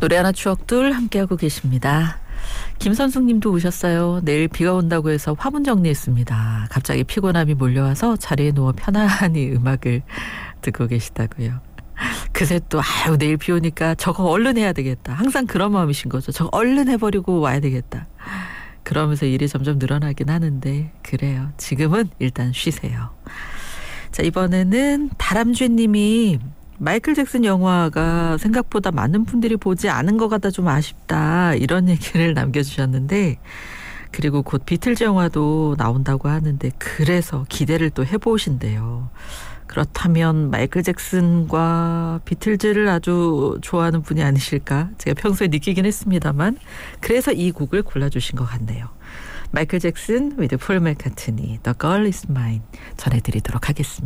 노래 하나 추억들 함께하고 계십니다. 김선숙 님도 오셨어요. 내일 비가 온다고 해서 화분 정리했습니다. 갑자기 피곤함이 몰려와서 자리에 누워 편안히 음악을 듣고 계시다고요. 그새 또 내일 비 오니까 저거 얼른 해야 되겠다. 항상 그런 마음이신 거죠. 저거 얼른 해버리고 와야 되겠다. 그러면서 일이 점점 늘어나긴 하는데 그래요. 지금은 일단 쉬세요. 자, 이번에는 다람쥐 님이 마이클 잭슨 영화가 생각보다 많은 분들이 보지 않은 것 같아 좀 아쉽다 이런 얘기를 남겨주셨는데, 그리고 곧 비틀즈 영화도 나온다고 하는데 그래서 기대를 또 해보신대요. 그렇다면 마이클 잭슨과 비틀즈를 아주 좋아하는 분이 아니실까 제가 평소에 느끼긴 했습니다만, 그래서 이 곡을 골라주신 것 같네요. 마이클 잭슨 with 폴 맥카트니 The Girl Is Mine 전해드리도록 하겠습니다.